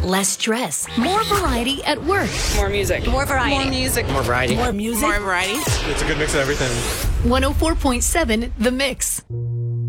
less stress, more variety at work. More music. More variety. More music. More variety. More music. More variety. It's a good mix of everything. 104.7 The Mix.